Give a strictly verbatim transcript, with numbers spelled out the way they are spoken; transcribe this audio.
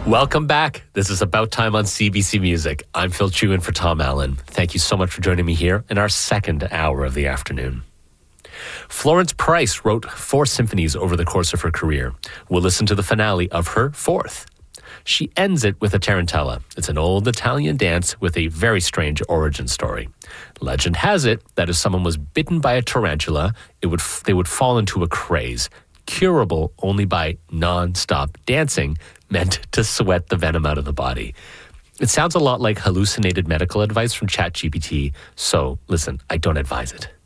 Welcome back. This is About Time on C B C Music. I'm Phil Chu in for Tom Allen. Thank you so much for joining me here in our second hour of the afternoon. Florence Price wrote four symphonies over the course of her career. We'll listen to the finale of her fourth. She ends it with a tarantella. It's an old Italian dance with a very strange origin story. Legend has it that if someone was bitten by a tarantula, it would they would fall into a craze, curable only by non-stop dancing, meant to sweat the venom out of the body. It sounds a lot like hallucinated medical advice from ChatGPT, so listen, I don't advise it.